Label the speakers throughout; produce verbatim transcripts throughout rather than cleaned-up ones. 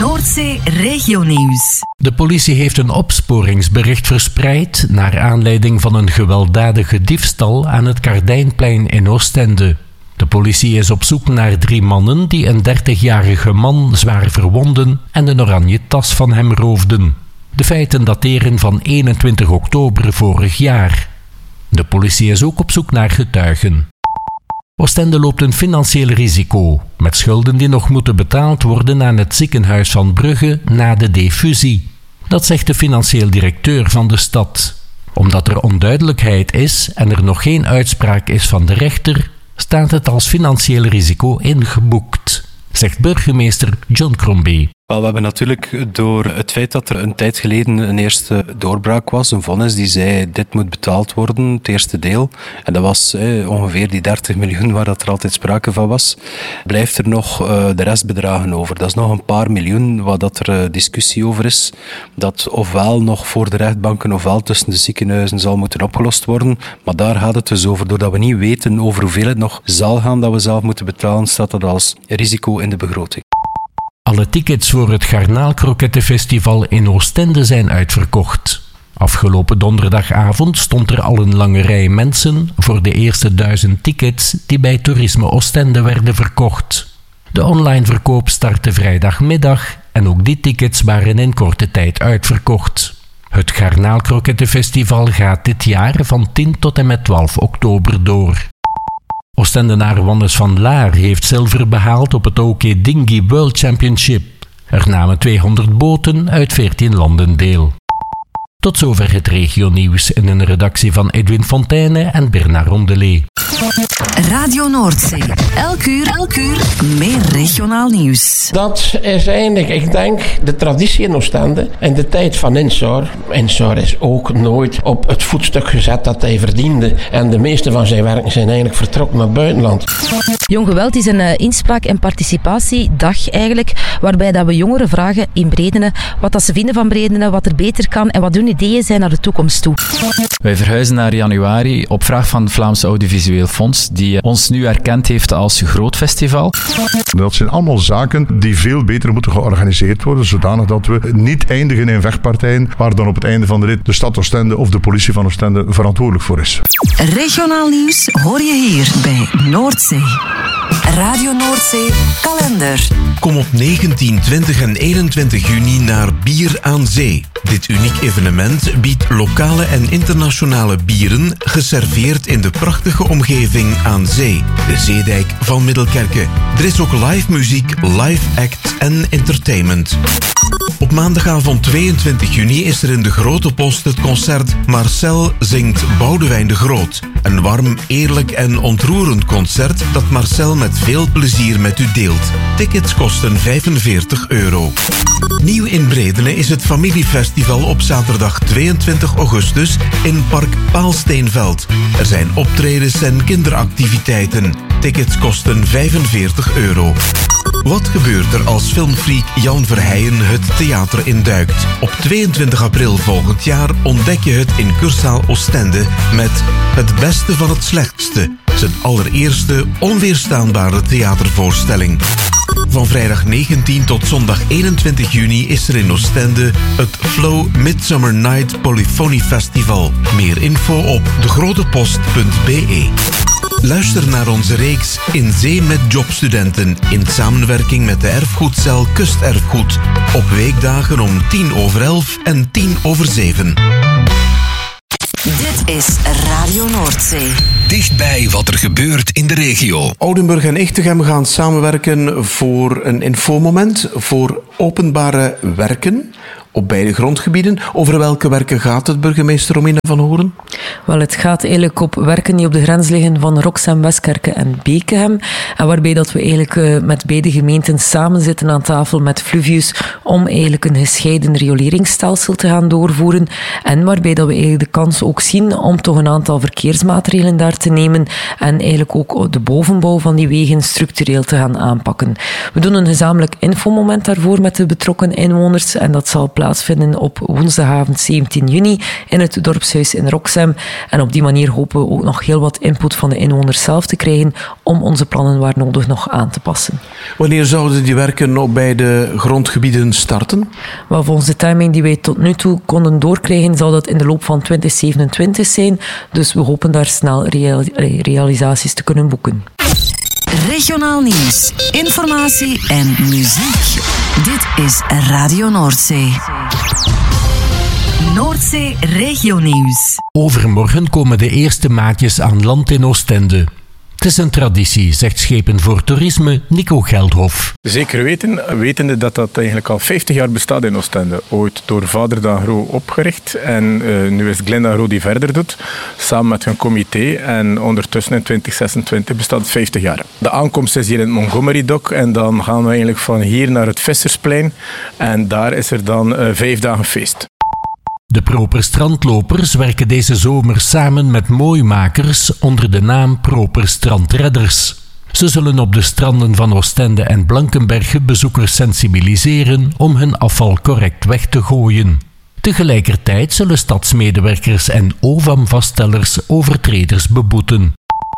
Speaker 1: Noordzee Regionieuws.
Speaker 2: De politie heeft een opsporingsbericht verspreid naar aanleiding van een gewelddadige diefstal aan het Kardijnplein in Oostende. De politie is op zoek naar drie mannen die een dertigjarige man zwaar verwonden en een oranje tas van hem roofden. De feiten dateren van eenentwintig oktober vorig jaar. De politie is ook op zoek naar getuigen. Oostende loopt een financieel risico, met schulden die nog moeten betaald worden aan het ziekenhuis van Brugge na de defusie. Dat zegt de financieel directeur van de stad. Omdat er onduidelijkheid is en er nog geen uitspraak is van de rechter, staat het als financieel risico ingeboekt, zegt burgemeester John Crombie.
Speaker 3: Wel, we hebben natuurlijk door het feit dat er een tijd geleden een eerste doorbraak was, een vonnis die zei dit moet betaald worden, het eerste deel. En dat was eh, ongeveer die dertig miljoen waar dat er altijd sprake van was. Blijft er nog uh, de restbedragen over. Dat is nog een paar miljoen waar dat er uh, discussie over is. Dat ofwel nog voor de rechtbanken ofwel tussen de ziekenhuizen zal moeten opgelost worden. Maar daar gaat het dus over. Doordat we niet weten over hoeveel het nog zal gaan dat we zelf moeten betalen, staat dat als risico in de begroting.
Speaker 2: Alle tickets voor het Garnaalkrokettenfestival in Oostende zijn uitverkocht. Afgelopen donderdagavond stond er al een lange rij mensen voor de eerste duizend tickets die bij Toerisme Oostende werden verkocht. De online verkoop startte vrijdagmiddag en ook die tickets waren in korte tijd uitverkocht. Het Garnaalkrokettenfestival gaat dit jaar van tien tot en met twaalf oktober door. Oostendenaar Wannes van Laar heeft zilver behaald op het O K Dinghy World Championship. Er namen tweehonderd boten uit veertien landen deel. Tot zover het regionieuws in een redactie van Edwin Fontaine en Bernard Rondelet.
Speaker 1: Radio Noordzee. Elk uur, elk uur meer regionaal nieuws.
Speaker 4: Dat is eigenlijk, ik denk, de traditie in Oostende en de tijd van Ensor. Ensor is ook nooit op het voetstuk gezet dat hij verdiende. En de meeste van zijn werken zijn eigenlijk vertrokken naar het buitenland.
Speaker 5: Jong Geweld is een uh, inspraak- en participatiedag eigenlijk, waarbij dat we jongeren vragen in Bredene wat dat ze vinden van Bredene, wat er beter kan en wat hun ideeën zijn naar de toekomst toe.
Speaker 6: Wij verhuizen naar januari op vraag van het Vlaams Audiovisueel Fonds, die ons nu erkend heeft als groot festival.
Speaker 7: Dat zijn allemaal zaken die veel beter moeten georganiseerd worden, zodanig dat we niet eindigen in vechtpartijen waar dan op het einde van de rit de stad Oostende of de politie van Oostende verantwoordelijk voor is.
Speaker 1: Regionaal nieuws hoor je hier bij Noordzee. Radio Noordzee kalender.
Speaker 8: Kom op negentien, twintig en eenentwintig juni naar Bier aan Zee. Dit uniek evenement biedt lokale en internationale bieren geserveerd in de prachtige omgeving aan zee, de Zeedijk van Middelkerke. Er is ook live muziek, live act en entertainment. Op maandagavond tweeëntwintig juni is er in de Grote Post het concert Marcel zingt Boudewijn de Groot. Een warm, eerlijk en ontroerend concert dat Marcel met veel plezier met u deelt. Tickets kosten vijfenveertig euro. Nieuw in Bredene is het familiefestival op zaterdag tweeëntwintig augustus in Park Paalsteenveld. Er zijn optredens en kinderactiviteiten. Tickets kosten vijfenveertig euro. Wat gebeurt er als filmfreak Jan Verheijen het theater induikt? Op tweeëntwintig april volgend jaar ontdek je het in Cursaal Oostende met Het Beste van het Slechtste. Zijn allereerste onweerstaanbare theatervoorstelling. Van vrijdag negentien tot zondag eenentwintig juni is er in Oostende het Flow Midsummer Night Polyphony Festival. Meer info op degrotepost punt b e. Luister naar onze reeks In Zee met Jobstudenten in samenwerking met de erfgoedcel Kusterfgoed. Op weekdagen om tien over elf en tien over zeven.
Speaker 1: Dit is Radio Noordzee.
Speaker 8: Dichtbij wat er gebeurt in de regio.
Speaker 9: Oudenburg en Echtegem gaan samenwerken voor een infomoment voor openbare werken op beide grondgebieden. Over welke werken gaat het, burgemeester Romina van Horen?
Speaker 10: Wel, het gaat eigenlijk op werken die op de grens liggen van Roxem, Westkerke en Bekenhem. En waarbij dat we eigenlijk uh, met beide gemeenten samen zitten aan tafel met Fluvius om eigenlijk een gescheiden rioleringsstelsel te gaan doorvoeren. En waarbij dat we eigenlijk de kans ook zien om toch een aantal verkeersmaatregelen daar te nemen en eigenlijk ook de bovenbouw van die wegen structureel te gaan aanpakken. We doen een gezamenlijk infomoment daarvoor met de betrokken inwoners en dat zal plaatsvinden plaatsvinden op woensdagavond zeventien juni in het dorpshuis in Roxem. En op die manier hopen we ook nog heel wat input van de inwoners zelf te krijgen om onze plannen waar nodig nog aan te passen.
Speaker 9: Wanneer zouden die werken nog bij de grondgebieden starten?
Speaker 10: Wel, volgens de timing die wij tot nu toe konden doorkrijgen, zal dat in de loop van twintig zevenentwintig zijn. Dus we hopen daar snel real- realisaties te kunnen boeken.
Speaker 1: Regionaal nieuws, informatie en muziek. Dit is Radio Noordzee. Noordzee Regionieuws.
Speaker 2: Overmorgen komen de eerste maatjes aan land in Oostende. Het is een traditie, zegt Schepen voor Toerisme Nico Geldhof.
Speaker 11: Zeker weten, wetende dat dat eigenlijk al vijftig jaar bestaat in Oostende. Ooit door Vader d'Agro opgericht en uh, nu is Glen d'Agro die verder doet, samen met hun comité. En ondertussen in twintig zesentwintig bestaat het vijftig jaar. De aankomst is hier in het Montgomery Dock en dan gaan we eigenlijk van hier naar het Vissersplein. En daar is er dan uh, vijf dagen feest.
Speaker 2: De Proper Strandlopers werken deze zomer samen met mooimakers onder de naam Proper Strandredders. Ze zullen op de stranden van Oostende en Blankenberge bezoekers sensibiliseren om hun afval correct weg te gooien. Tegelijkertijd zullen stadsmedewerkers en O V A M-vaststellers overtreders beboeten.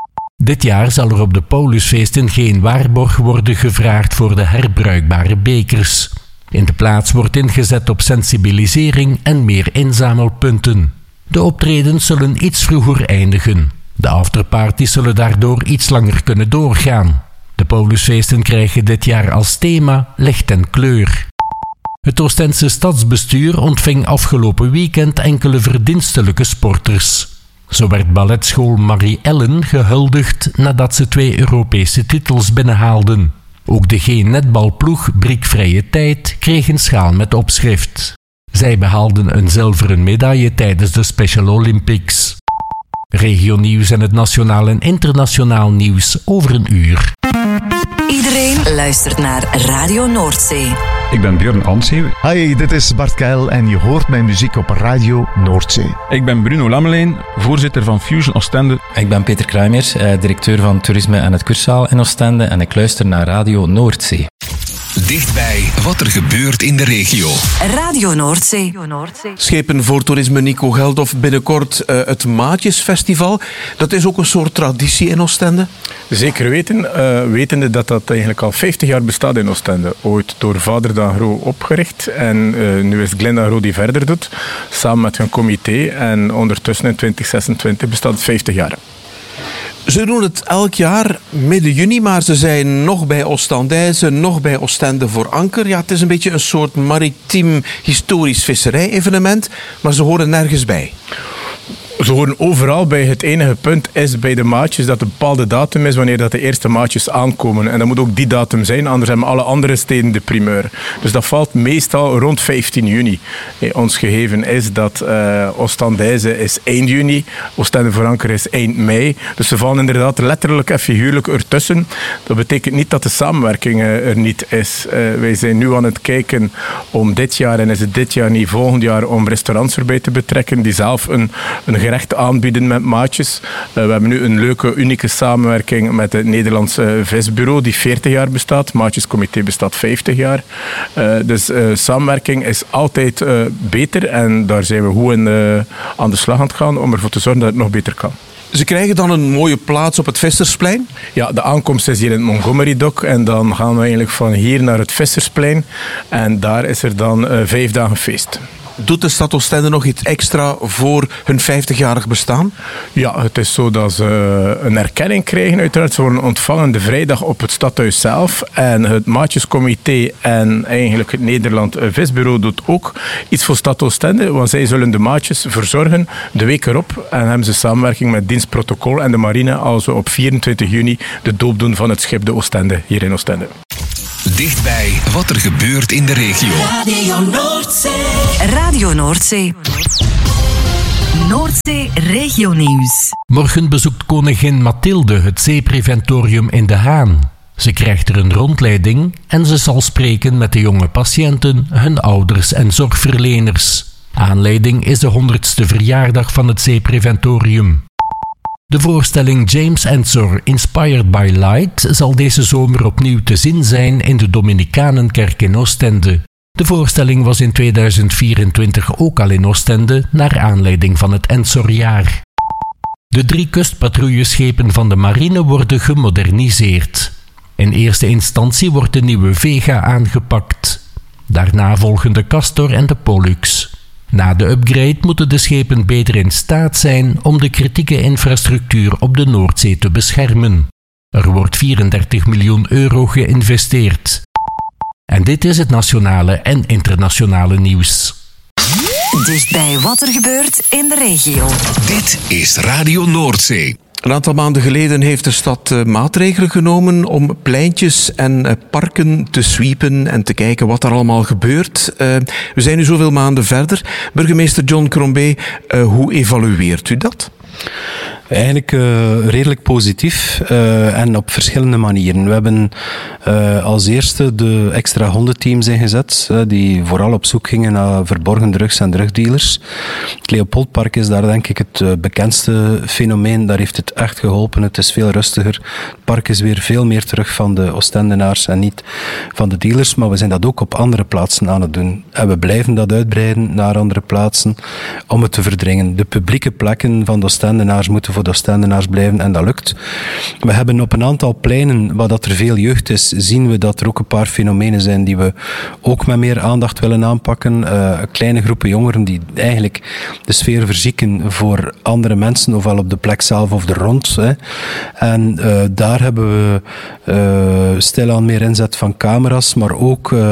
Speaker 2: Dit jaar zal er op de Paulusfeesten geen waarborg worden gevraagd voor de herbruikbare bekers. In de plaats wordt ingezet op sensibilisering en meer inzamelpunten. De optredens zullen iets vroeger eindigen. De afterparties zullen daardoor iets langer kunnen doorgaan. De Paulusfeesten krijgen dit jaar als thema licht en kleur. Het Oostense stadsbestuur ontving afgelopen weekend enkele verdienstelijke sporters. Zo werd balletschool Marie Ellen gehuldigd nadat ze twee Europese titels binnenhaalden. Ook de G-netbalploeg Brik Vrije Tijd kreeg een schaal met opschrift. Zij behaalden een zilveren medaille tijdens de Special Olympics. Regionieuws en het nationaal en internationaal nieuws over een uur.
Speaker 1: Iedereen luistert naar Radio Noordzee.
Speaker 12: Ik ben Björn Ansee.
Speaker 13: Hi, dit is Bart Keil en je hoort mijn muziek op Radio Noordzee.
Speaker 12: Ik ben Bruno Lammeleen, voorzitter van Fusion Oostende.
Speaker 14: Ik ben Peter Kruimers, directeur van Toerisme en het Kurszaal in Oostende en ik luister naar Radio Noordzee.
Speaker 8: Dichtbij wat er gebeurt in de regio.
Speaker 1: Radio Noordzee.
Speaker 9: Schepen voor Toerisme Nico Geldhof, binnenkort uh, het Maatjesfestival. Dat is ook een soort traditie in Oostende?
Speaker 11: Zeker weten, uh, wetende dat dat eigenlijk al vijftig jaar bestaat in Oostende. Ooit door Vader d'Agro opgericht en uh, nu is Glen d'Agro die verder doet, samen met hun comité. En ondertussen in twintig zesentwintig bestaat het vijftig jaar.
Speaker 9: Ze doen het elk jaar midden juni, maar ze zijn nog bij Oostendijze, nog bij Oostende voor anker. Ja, het is een beetje een soort maritiem historisch visserij-evenement, maar ze horen nergens bij.
Speaker 11: Ze horen overal bij. Het enige punt is bij de maatjes dat een bepaalde datum is wanneer dat de eerste maatjes aankomen. En dat moet ook die datum zijn, anders hebben alle andere steden de primeur. Dus dat valt meestal rond vijftien juni. Eh, ons gegeven is dat uh, Oostendijze is eind juni, Oostende voor anker is eind mei. Dus ze vallen inderdaad letterlijk en figuurlijk ertussen. Dat betekent niet dat de samenwerking uh, er niet is. Uh, wij zijn nu aan het kijken om dit jaar, en is het dit jaar niet, volgend jaar, om restaurants erbij te betrekken die zelf een, een gerecht aanbieden met maatjes. Uh, we hebben nu een leuke, unieke samenwerking met het Nederlandse Visbureau die veertig jaar bestaat. Maatjescomité bestaat vijftig jaar. Uh, dus uh, samenwerking is altijd uh, beter en daar zijn we goed in, uh, aan de slag aan het gaan om ervoor te zorgen dat het nog beter kan.
Speaker 9: Ze krijgen dan een mooie plaats op het Vissersplein?
Speaker 11: Ja, de aankomst is hier in het Montgomery Dock en dan gaan we eigenlijk van hier naar het Vissersplein en daar is er dan uh, vijf dagen feest.
Speaker 9: Doet de stad Oostende nog iets extra voor hun vijftigjarig bestaan?
Speaker 11: Ja, het is zo dat ze een erkenning krijgen. Uiteraard, ze worden ontvangen de vrijdag op het stadhuis zelf. En het Maatjescomité en eigenlijk het Nederland Visbureau doet ook iets voor stad Oostende. Want zij zullen de maatjes verzorgen de week erop. En hebben ze samenwerking met Dienstprotocol en de marine als we op vierentwintig juni de doop doen van het schip de Oostende hier in Oostende.
Speaker 8: Dichtbij wat er gebeurt in de regio.
Speaker 1: Radio Noordzee. Radio Noordzee. Noordzee Regionieuws.
Speaker 2: Morgen bezoekt koningin Mathilde het zeepreventorium in De Haan. Ze krijgt er een rondleiding en ze zal spreken met de jonge patiënten, hun ouders en zorgverleners. Aanleiding is de honderdste verjaardag van het zeepreventorium. De voorstelling James Ensor Inspired by Light zal deze zomer opnieuw te zien zijn in de Dominicanenkerk in Oostende. De voorstelling was in tweeduizend vierentwintig ook al in Oostende naar aanleiding van het Ensor-jaar. De drie kustpatrouilleschepen van de marine worden gemoderniseerd. In eerste instantie wordt de nieuwe Vega aangepakt. Daarna volgen de Castor en de Pollux. Na de upgrade moeten de schepen beter in staat zijn om de kritieke infrastructuur op de Noordzee te beschermen. Er wordt vierendertig miljoen euro geïnvesteerd. En dit is het nationale en internationale nieuws.
Speaker 1: Dichtbij wat er gebeurt in de regio.
Speaker 8: Dit is Radio Noordzee.
Speaker 9: Een aantal maanden geleden heeft de stad uh, maatregelen genomen om pleintjes en uh, parken te sweepen en te kijken wat er allemaal gebeurt. Uh, we zijn nu zoveel maanden verder. Burgemeester John Crombie, uh, hoe evalueert u dat?
Speaker 3: Eigenlijk uh, redelijk positief uh, en op verschillende manieren. We hebben uh, als eerste de extra hondenteams ingezet, uh, die vooral op zoek gingen naar verborgen drugs en drugdealers. Het Leopoldpark is daar denk ik het uh, bekendste fenomeen. Daar heeft het echt geholpen. Het is veel rustiger. Het park is weer veel meer terug van de Oostendenaars en niet van de dealers. Maar we zijn dat ook op andere plaatsen aan het doen. En we blijven dat uitbreiden naar andere plaatsen om het te verdringen. De publieke plekken van de Oostendenaars moeten voor de Oostendenaars blijven en dat lukt. We hebben op een aantal pleinen waar dat er veel jeugd is, zien we dat er ook een paar fenomenen zijn die we ook met meer aandacht willen aanpakken. Uh, kleine groepen jongeren die eigenlijk de sfeer verzieken voor andere mensen, ofwel op de plek zelf of er rond. Hè. En uh, daar hebben we uh, stilaan meer inzet van camera's, maar ook uh,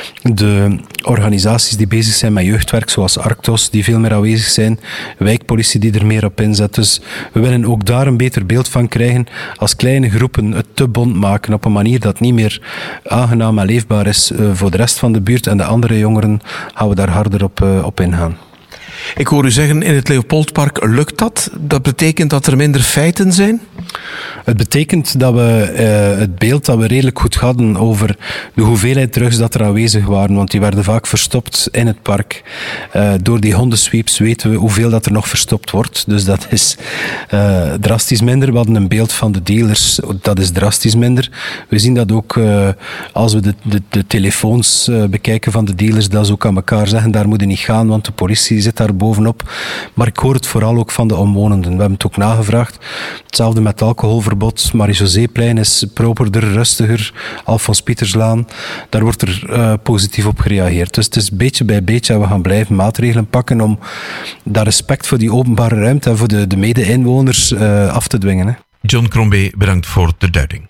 Speaker 3: de organisaties die bezig zijn met jeugdwerk, zoals Arctos, die veel meer aanwezig zijn, wijkpolitie die er meer op inzet. Dus we willen ook daar een beter beeld van krijgen als kleine groepen het te bond maken op een manier dat niet meer aangenaam en leefbaar is uh, voor de rest van de buurt. En de andere jongeren gaan we daar harder op, uh, op ingaan.
Speaker 9: Ik hoor u zeggen, in het Leopoldpark lukt dat. Dat betekent dat er minder feiten zijn?
Speaker 3: Het betekent dat we uh, het beeld dat we redelijk goed hadden over de hoeveelheid drugs dat er aanwezig waren, want die werden vaak verstopt in het park. Uh, door die hondensweeps weten we hoeveel dat er nog verstopt wordt. Dus dat is uh, drastisch minder. We hadden een beeld van de dealers, dat is drastisch minder. We zien dat ook uh, als we de, de, de telefoons uh, bekijken van de dealers, dat ze ook aan elkaar zeggen, daar moet je niet gaan, want de politie zit daar bovenop. Maar ik hoor het vooral ook van de omwonenden. We hebben het ook nagevraagd. Hetzelfde met alcoholverbod. Marie-José-plein is properder, rustiger. Alfons Pieterslaan. Daar wordt er uh, positief op gereageerd. Dus het is beetje bij beetje en we gaan blijven maatregelen pakken om dat respect voor die openbare ruimte en voor de, de mede-inwoners uh, af te dwingen. Hè.
Speaker 8: John Crombie, bedankt voor de duiding.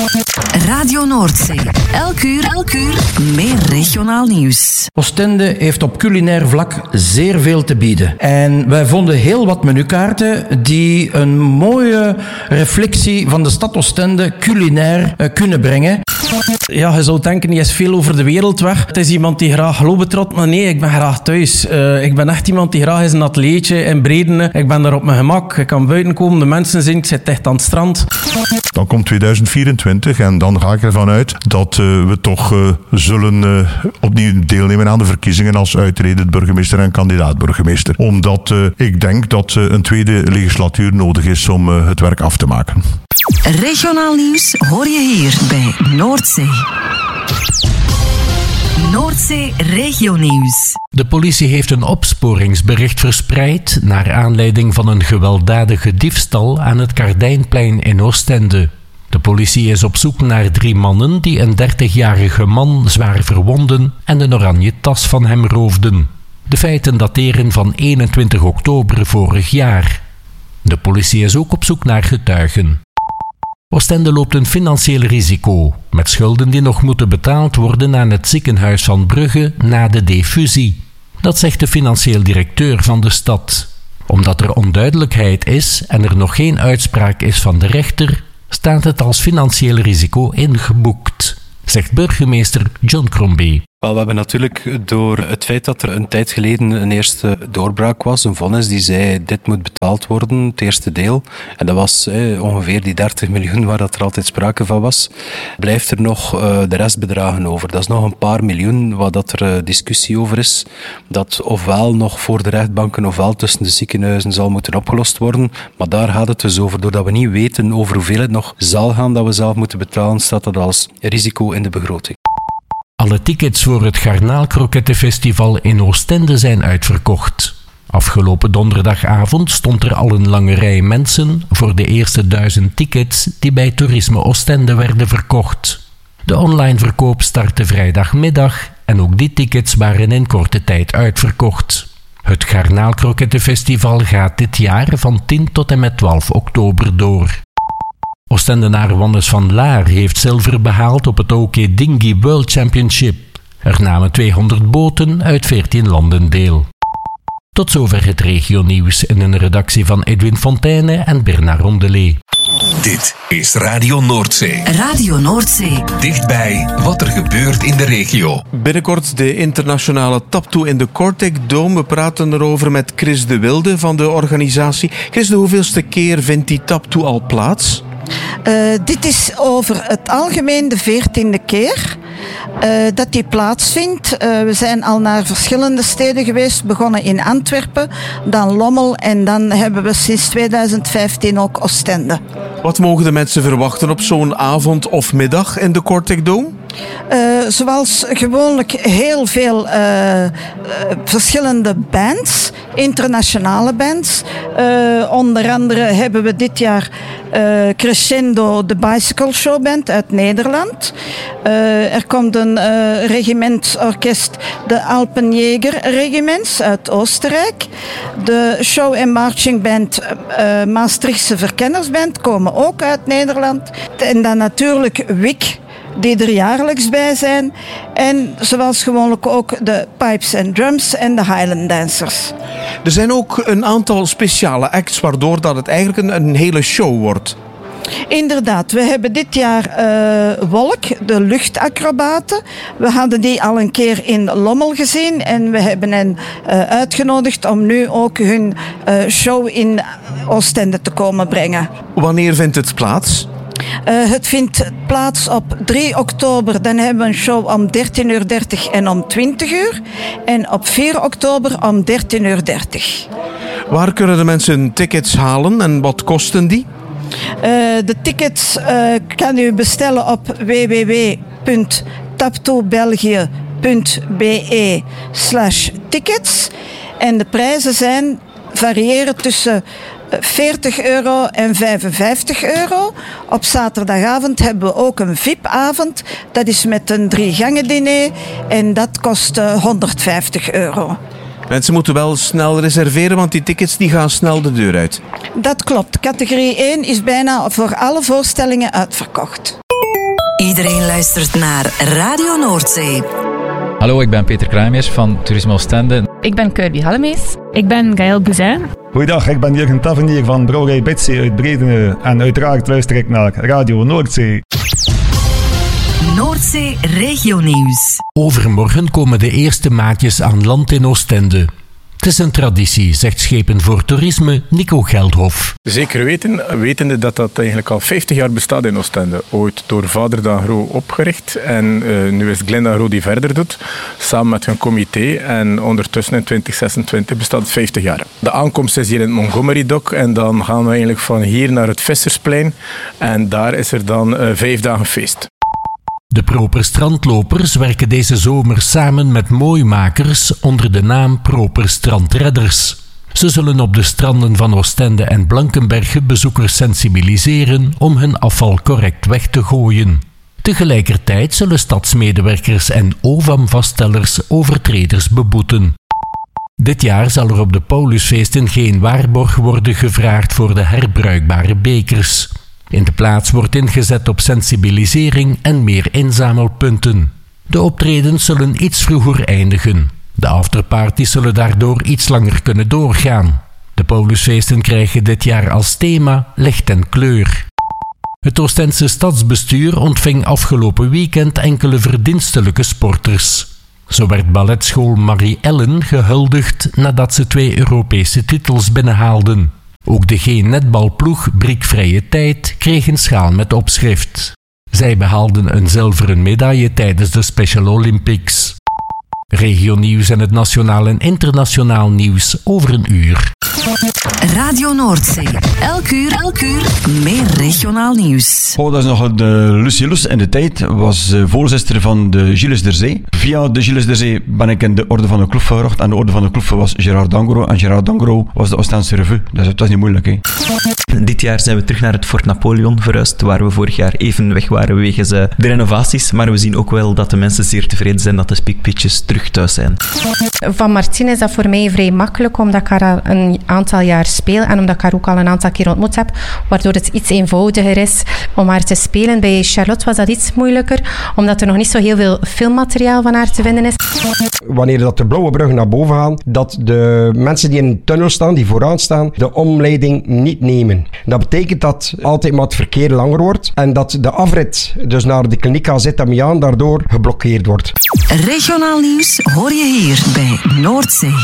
Speaker 1: Radio Noordzee. Elk uur, elk uur meer regionaal nieuws.
Speaker 15: Oostende heeft op culinair vlak zeer veel te bieden. En wij vonden heel wat menukaarten die een mooie reflectie van de stad Oostende culinair uh, kunnen brengen.
Speaker 16: Ja, je zou denken, hij is veel over de wereld weg. Het is iemand die graag globetrot, maar nee, ik ben graag thuis. Uh, ik ben echt iemand die graag is een atleetje in Bredene. Ik ben daar op mijn gemak. Ik kan buiten komen, de mensen zien, ik zit echt aan het strand.
Speaker 7: Dan komt tweeduizend vierentwintig en dan ga ik ervan uit dat uh, we toch uh, zullen uh, opnieuw deelnemen aan de verkiezingen als uitredend burgemeester en kandidaat burgemeester. Omdat uh, ik denk dat uh, een tweede legislatuur nodig is om uh, het werk af te maken.
Speaker 1: Regionaal nieuws hoor je hier bij Noordzee. Noordzee Regionieuws.
Speaker 2: De politie heeft een opsporingsbericht verspreid naar aanleiding van een gewelddadige diefstal aan het Kardijnplein in Oostende. De politie is op zoek naar drie mannen die een dertigjarige man zwaar verwonden en een oranje tas van hem roofden. De feiten dateren van eenentwintig oktober vorig jaar. De politie is ook op zoek naar getuigen. Oostende loopt een financieel risico, met schulden die nog moeten betaald worden aan het ziekenhuis van Brugge na de defusie. Dat zegt de financieel directeur van de stad. Omdat er onduidelijkheid is en er nog geen uitspraak is van de rechter, staat het als financieel risico ingeboekt, zegt burgemeester John Crombie.
Speaker 3: Wel, we hebben natuurlijk door het feit dat er een tijd geleden een eerste doorbraak was, een vonnis die zei dit moet betaald worden, het eerste deel. En dat was eh, ongeveer die dertig miljoen waar dat er altijd sprake van was. Blijft er nog uh, de restbedragen over. Dat is nog een paar miljoen waar dat er uh, discussie over is. Dat ofwel nog voor de rechtbanken ofwel tussen de ziekenhuizen zal moeten opgelost worden. Maar daar gaat het dus over. Doordat we niet weten over hoeveel het nog zal gaan dat we zelf moeten betalen, staat dat als risico in de begroting.
Speaker 2: Alle Alle tickets voor het Garnaalkrokettenfestival in Oostende zijn uitverkocht. Afgelopen donderdagavond stond er al een lange rij mensen voor de eerste duizend tickets die bij Toerisme Oostende werden verkocht. De online verkoop startte vrijdagmiddag en ook die tickets waren in korte tijd uitverkocht. Het Garnaalkrokettenfestival gaat dit jaar van tien tot en met twaalf oktober door. Oostendenaar Wannes van Laar heeft zilver behaald op het O K Dinghy World Championship. Er namen tweehonderd boten uit veertien landen deel. Tot zover het regionieuws in een redactie van Edwin Fontaine en Bernard Rondelet.
Speaker 8: Dit is Radio Noordzee.
Speaker 1: Radio Noordzee.
Speaker 8: Dichtbij wat er gebeurt in de regio.
Speaker 9: Binnenkort de internationale taptoe in de Kortrijk Dome. We praten erover met Chris de Wilde van de organisatie. Chris, de hoeveelste keer vindt die taptoe al plaats?
Speaker 17: Uh, dit is over het algemeen de veertiende keer uh, dat die plaatsvindt. Uh, we zijn al naar verschillende steden geweest, begonnen in Antwerpen, dan Lommel en dan hebben we sinds tweeduizend vijftien ook Oostende.
Speaker 9: Wat mogen de mensen verwachten op zo'n avond of middag in de Kortrijk Dome?
Speaker 17: Uh, zoals gewoonlijk heel veel uh, uh, verschillende bands, internationale bands. Uh, onder andere hebben we dit jaar uh, Crescendo, de Bicycle Show Band uit Nederland. Uh, er komt een uh, regimentsorkest, de Alpenjäger Regiments uit Oostenrijk. De Show en Marching Band, uh, Maastrichtse Verkennersband, komen ook uit Nederland. En dan natuurlijk W I C, die er jaarlijks bij zijn. En zoals gewoonlijk ook de Pipes and Drums en de Highland Dancers.
Speaker 9: Er zijn ook een aantal speciale acts, waardoor dat het eigenlijk een, een hele show wordt.
Speaker 17: Inderdaad, we hebben dit jaar uh, Wolk, de luchtacrobaten. We hadden die al een keer in Lommel gezien en we hebben hen uh, uitgenodigd om nu ook hun uh, show in Oostende te komen brengen.
Speaker 9: Wanneer vindt het plaats?
Speaker 17: Uh, het vindt plaats op drie oktober. Dan hebben we een show om dertien uur dertig en om twintig uur. En op vier oktober om dertien uur dertig.
Speaker 9: Waar kunnen de mensen tickets halen en wat kosten die?
Speaker 17: Uh, de tickets uh, kan u bestellen op w w w punt taptoebelgië punt b e slash tickets. En de prijzen zijn, variëren tussen veertig euro en vijfenvijftig euro. Op zaterdagavond hebben we ook een V I P-avond. Dat is met een drie gangen diner en dat kost uh, honderdvijftig euro.
Speaker 9: Mensen moeten wel snel reserveren, want die tickets die gaan snel de deur uit.
Speaker 17: Dat klopt. Categorie één is bijna voor alle voorstellingen uitverkocht.
Speaker 1: Iedereen luistert naar Radio Noordzee.
Speaker 6: Hallo, ik ben Peter Kruijmers van Toerisme Oostende.
Speaker 18: Ik ben Kirby Hallemees. Ik ben Gaël Bouzin.
Speaker 19: Goeiedag, ik ben Jurgen Tavernier van Brouwerij Betsy uit Bredene. En uiteraard luister ik naar Radio Noordzee.
Speaker 1: Noordzee Regionieuws.
Speaker 2: Overmorgen komen de eerste maatjes aan land in Oostende. Het is een traditie, zegt Schepen voor Toerisme Nico Geldhof.
Speaker 11: Zeker weten, wetende dat dat eigenlijk al vijftig jaar bestaat in Oostende. Ooit door vader Dagro opgericht en uh, nu is Glenn Dagro die verder doet, samen met hun comité. En ondertussen in twintig zesentwintig bestaat het vijftig jaar. De aankomst is hier in het Montgomery Dock en dan gaan we eigenlijk van hier naar het Vissersplein. En daar is er dan uh, vijf dagen feest.
Speaker 2: De Proper Strandlopers werken deze zomer samen met mooimakers onder de naam Proper Strandredders. Ze zullen op de stranden van Oostende en Blankenberge bezoekers sensibiliseren om hun afval correct weg te gooien. Tegelijkertijd zullen stadsmedewerkers en O V A M-vaststellers overtreders beboeten. Dit jaar zal er op de Paulusfeesten geen waarborg worden gevraagd voor de herbruikbare bekers. In de plaats wordt ingezet op sensibilisering en meer inzamelpunten. De optredens zullen iets vroeger eindigen. De afterparties zullen daardoor iets langer kunnen doorgaan. De Paulusfeesten krijgen dit jaar als thema licht en kleur. Het Oostense stadsbestuur ontving afgelopen weekend enkele verdienstelijke sporters. Zo werd balletschool Marie Ellen gehuldigd nadat ze twee Europese titels binnenhaalden. Ook de G-netbalploeg Brik Vrije Tijd kreeg een schaal met opschrift. Zij behaalden een zilveren medaille tijdens de Special Olympics. regionieuws en het nationaal en internationaal nieuws over een uur.
Speaker 1: Radio Noordzee. Elk uur, elk uur meer regionaal nieuws.
Speaker 20: Oh, dat is nog de Lucie Lus in de tijd. Was uh, voorzitter van de Gilles der Zee. Via de Gilles der Zee ben ik in de Orde van de Kloefen geraakt. En de Orde van de Kloefen was Gerard Dangro. En Gerard Dangro was de Oostense Revue. Dus het was niet moeilijk, hè.
Speaker 21: Dit jaar zijn we terug naar het Fort Napoleon verhuisd, waar we vorig jaar even weg waren wegens uh, de renovaties. Maar we zien ook wel dat de mensen zeer tevreden zijn dat de speakpitches terug thuis zijn.
Speaker 22: Van Martine is dat voor mij vrij makkelijk, omdat ik haar al een aantal jaar speel en omdat ik haar ook al een aantal keer ontmoet heb, waardoor het iets eenvoudiger is om haar te spelen. Bij Charlotte was dat iets moeilijker, omdat er nog niet zo heel veel filmmateriaal van haar te vinden is.
Speaker 23: Wanneer dat de blauwe bruggen naar boven gaan, dat de mensen die in een tunnel staan, die vooraan staan, de omleiding niet nemen. Dat betekent dat altijd maar het verkeer langer wordt en dat de afrit, dus naar de kliniek A Z Damiaan, daardoor geblokkeerd wordt.
Speaker 1: Regionaal nieuws hoor je hier bij Noordzee.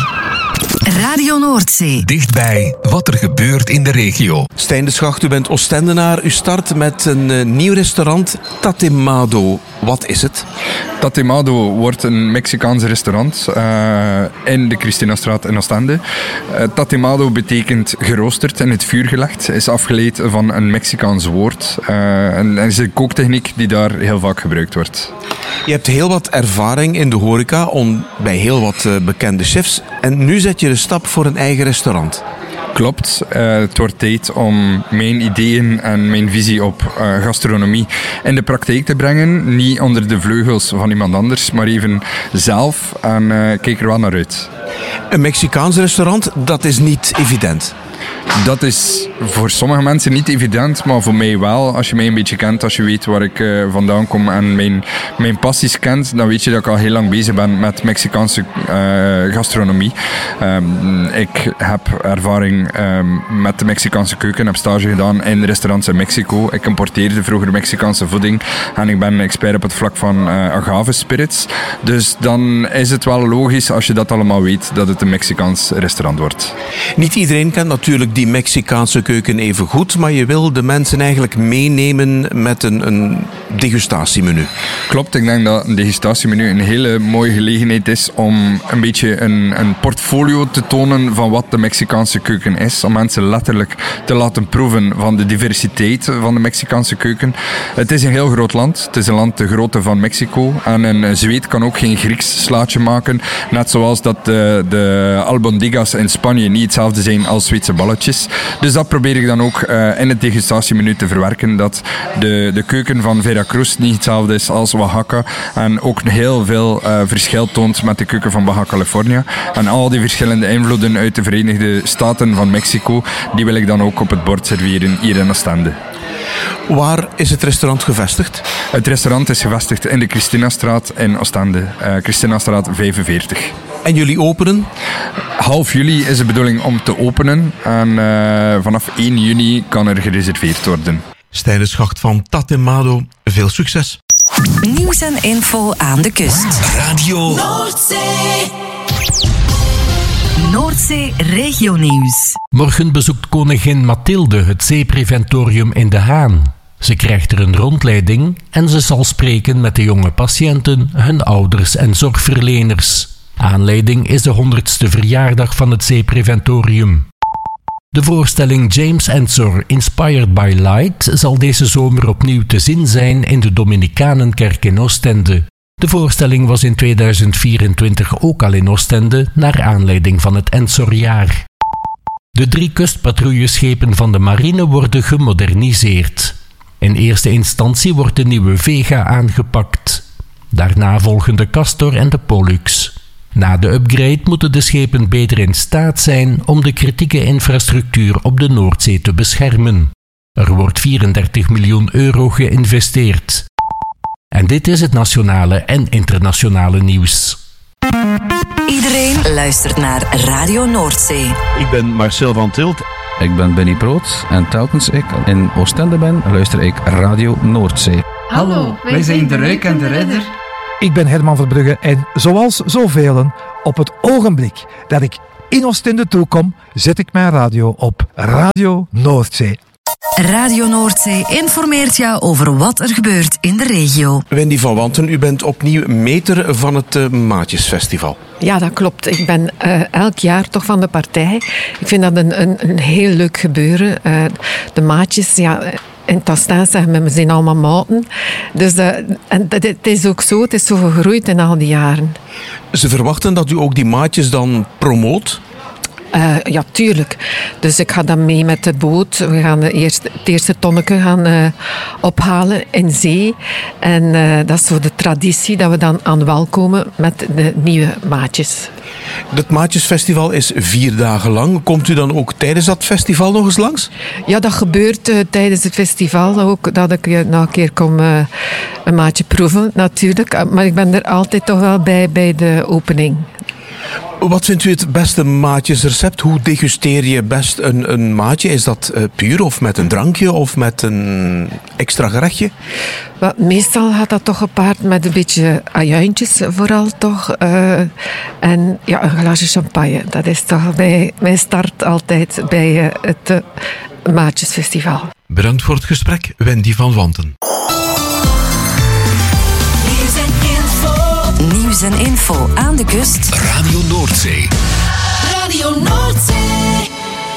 Speaker 1: Radio Noordzee.
Speaker 8: Dichtbij wat er gebeurt in de regio.
Speaker 9: Stijn de Schacht, u bent Oostendenaar. U start met een uh, nieuw restaurant, Tatemado. Wat is het?
Speaker 24: Tatemado wordt een Mexicaans restaurant uh, in de Christinastraat in Oostende. Uh, Tatemado betekent geroosterd, in het vuur gelegd. Is afgeleid van een Mexicaans woord. Uh, en is een kooktechniek die daar heel vaak gebruikt wordt.
Speaker 9: Je hebt heel wat ervaring in de horeca om, bij heel wat uh, bekende chefs. En nu zet je de stap voor een eigen restaurant.
Speaker 24: Klopt. Uh, het wordt tijd om mijn ideeën en mijn visie op uh, gastronomie in de praktijk te brengen. Niet onder de vleugels van iemand anders, maar even zelf. En uh, kijk er wel naar uit.
Speaker 9: Een Mexicaans restaurant, dat is niet evident.
Speaker 24: Dat is voor sommige mensen niet evident, maar voor mij wel. Als je mij een beetje kent, als je weet waar ik uh, vandaan kom en mijn, mijn passies kent, dan weet je dat ik al heel lang bezig ben met Mexicaanse uh, gastronomie. Um, ik heb ervaring um, met de Mexicaanse keuken, heb stage gedaan in restaurants in Mexico. Ik importeerde vroeger Mexicaanse voeding en ik ben expert op het vlak van uh, agave spirits. Dus dan is het wel logisch, als je dat allemaal weet, dat het een Mexicaans restaurant wordt.
Speaker 9: Niet iedereen kent natuurlijk die Mexicaanse keuken even goed, maar je wil de mensen eigenlijk meenemen met een, een degustatiemenu.
Speaker 24: Klopt, ik denk dat een degustatiemenu een hele mooie gelegenheid is om een beetje een, een portfolio te tonen van wat de Mexicaanse keuken is. Om mensen letterlijk te laten proeven van de diversiteit van de Mexicaanse keuken. Het is een heel groot land. Het is een land de grootte van Mexico. En een Zweed kan ook geen Grieks slaatje maken. Net zoals dat de, de albondigas in Spanje niet hetzelfde zijn als Zweedse balletjes. Dus dat probeer ik dan ook uh, in het degustatiemenu te verwerken. Dat de, de keuken van Veracruz niet hetzelfde is als Oaxaca. En ook heel veel uh, verschil toont met de keuken van Baja California. En al die verschillende invloeden uit de Verenigde Staten van Mexico, die wil ik dan ook op het bord serveren hier in Oostende.
Speaker 9: Waar is het restaurant gevestigd?
Speaker 24: Het restaurant is gevestigd in de Christinastraat in Oostende. Uh, Christinastraat vijfenveertig.
Speaker 9: En jullie openen?
Speaker 24: Half juli is de bedoeling om te openen. En uh, vanaf één juni kan er gereserveerd worden.
Speaker 8: Stijn de Schacht van Tatemado, veel succes.
Speaker 1: Nieuws en info aan de kust.
Speaker 8: Radio
Speaker 1: Noordzee. Noordzee regionieuws.
Speaker 2: Morgen bezoekt koningin Mathilde het zeepreventorium in De Haan. Ze krijgt er een rondleiding en ze zal spreken met de jonge patiënten, hun ouders en zorgverleners. Aanleiding is de honderdste verjaardag van het zeepreventorium. De voorstelling James Ensor Inspired by Light zal deze zomer opnieuw te zien zijn in de Dominicanenkerk in Oostende. De voorstelling was in tweeduizend vierentwintig ook al in Oostende, naar aanleiding van het Ensorjaar. De drie kustpatrouilleschepen van de marine worden gemoderniseerd. In eerste instantie wordt de nieuwe Vega aangepakt. Daarna volgen de Castor en de Pollux. Na de upgrade moeten de schepen beter in staat zijn om de kritieke infrastructuur op de Noordzee te beschermen. Er wordt vierendertig miljoen euro geïnvesteerd. En dit is het nationale en internationale nieuws.
Speaker 1: Iedereen luistert naar Radio Noordzee.
Speaker 25: Ik ben Marcel van Tilt. Ik ben Benny Brood en telkens ik in Oostende ben, luister ik Radio Noordzee.
Speaker 26: Hallo, wij zijn De Ruik en De Redder.
Speaker 27: Ik ben Herman Verbrugge en zoals zoveel, op het ogenblik dat ik in Oostende toekom, zet ik mijn radio op Radio Noordzee.
Speaker 1: Radio Noordzee informeert jou over wat er gebeurt in de regio.
Speaker 9: Wendy van Wanten, u bent opnieuw meter van het uh, Maatjesfestival.
Speaker 4: Ja, dat klopt. Ik ben uh, elk jaar toch van de partij. Ik vind dat een, een, een heel leuk gebeuren. Uh, de maatjes, ja... In Tastin zeggen we, we zijn allemaal maten. Dus uh, en het is ook zo, het is zo gegroeid in al die jaren.
Speaker 9: Ze verwachten dat u ook die maatjes dan promoot?
Speaker 4: Uh, ja, tuurlijk. Dus ik ga dan mee met de boot. We gaan de eerste, het eerste tonneke gaan uh, ophalen in zee. En uh, dat is zo de traditie dat we dan aan wal komen met de nieuwe maatjes.
Speaker 9: Het Maatjesfestival is vier dagen lang. Komt u dan ook tijdens dat festival nog eens langs?
Speaker 4: Ja, dat gebeurt uh, tijdens het festival ook. Dat ik uh, nog een keer kom uh, een maatje proeven, natuurlijk. Maar ik ben er altijd toch wel bij bij de opening.
Speaker 9: Wat vindt u het beste maatjesrecept? Hoe degusteer je best een, een maatje? Is dat uh, puur of met een drankje of met een extra gerechtje?
Speaker 4: Wel, meestal gaat dat toch gepaard met een beetje ajuintjes vooral toch. Uh, en ja, een glaasje champagne. Dat is toch bij mijn start altijd bij uh, het uh, Maatjesfestival.
Speaker 8: Bedankt voor het gesprek, Wendy van Wanten.
Speaker 1: Nieuws en info aan de kust.
Speaker 8: Radio Noordzee.
Speaker 1: Radio Noordzee.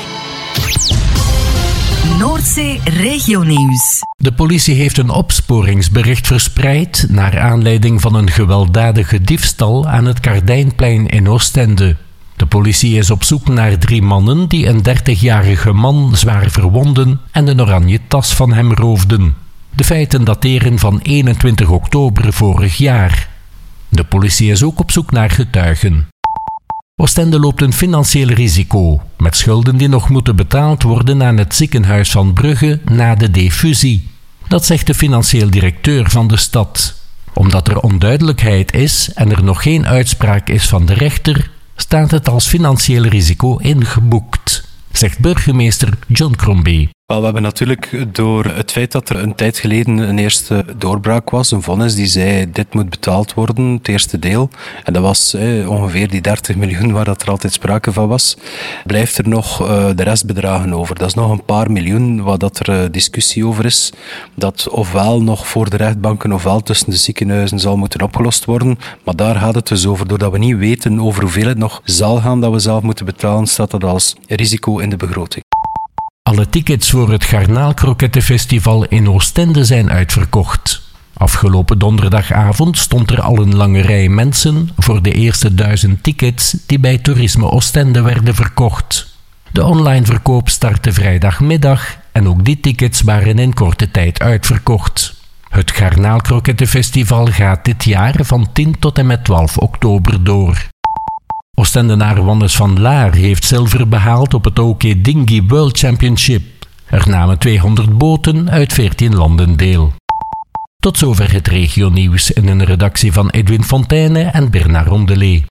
Speaker 1: Noordzee regionieuws.
Speaker 2: De politie heeft een opsporingsbericht verspreid naar aanleiding van een gewelddadige diefstal aan het Kardijnplein in Oostende. De politie is op zoek naar drie mannen die een dertigjarige man zwaar verwonden en een oranje tas van hem roofden. De feiten dateren van eenentwintig oktober vorig jaar. De politie is ook op zoek naar getuigen. Oostende loopt een financieel risico, met schulden die nog moeten betaald worden aan het ziekenhuis van Brugge na de defusie. Dat zegt de financieel directeur van de stad. Omdat er onduidelijkheid is en er nog geen uitspraak is van de rechter, staat het als financieel risico ingeboekt, zegt burgemeester John Crombie.
Speaker 3: Wel, we hebben natuurlijk door het feit dat er een tijd geleden een eerste doorbraak was, een vonnis die zei dit moet betaald worden, het eerste deel. En dat was eh, ongeveer die dertig miljoen waar dat er altijd sprake van was. Blijft er nog uh, de restbedragen over. Dat is nog een paar miljoen waar dat er uh, discussie over is. Dat ofwel nog voor de rechtbanken ofwel tussen de ziekenhuizen zal moeten opgelost worden. Maar daar gaat het dus over. Doordat we niet weten over hoeveel het nog zal gaan dat we zelf moeten betalen, staat dat als risico in de begroting.
Speaker 2: Alle tickets voor het Garnaalkrokettenfestival in Oostende zijn uitverkocht. Afgelopen donderdagavond stond er al een lange rij mensen voor de eerste duizend tickets die bij Toerisme Oostende werden verkocht. De online verkoop startte vrijdagmiddag en ook die tickets waren in korte tijd uitverkocht. Het Garnaalkrokettenfestival gaat dit jaar van tien tot en met twaalf oktober door. Oostendenaar Wannes van Laar heeft zilver behaald op het O K Dinghy World Championship. Er namen tweehonderd boten uit veertien landen deel. Tot zover het regionieuws in een redactie van Edwin Fontaine en Bernard Rondelet.